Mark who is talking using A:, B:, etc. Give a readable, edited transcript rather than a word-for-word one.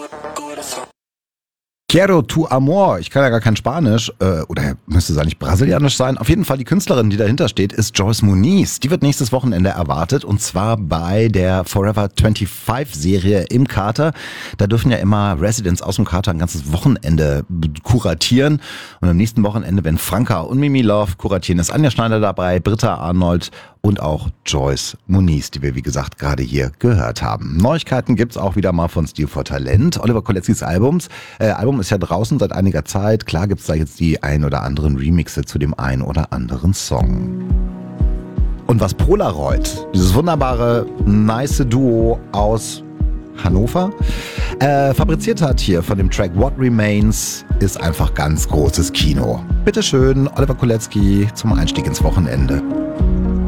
A: Quiero tu amor. Ich kann ja gar kein Spanisch. Oder müsste es eigentlich brasilianisch sein. Auf jeden Fall die Künstlerin, die dahinter steht, ist Joyce Muniz. Die wird nächstes Wochenende erwartet. Und zwar bei der Forever 25-Serie im Kater. Da dürfen ja immer Residents aus dem Kater ein ganzes Wochenende kuratieren. Und am nächsten Wochenende, wenn Franka und Mimi Love kuratieren, ist Anja Schneider dabei, Britta Arnold und auch Joyce Muniz, die wir wie gesagt gerade hier gehört haben. Neuigkeiten gibt's auch wieder mal von Stil for Talent. Oliver Koletzkis Album ist ja draußen seit einiger Zeit. Klar gibt's da jetzt die ein oder anderen Remixe zu dem ein oder anderen Song. Und was Polaroid, dieses wunderbare, nice Duo aus Hannover, fabriziert hat hier von dem Track What Remains, ist einfach ganz großes Kino. Bitteschön, Oliver Koletzki zum Einstieg ins Wochenende.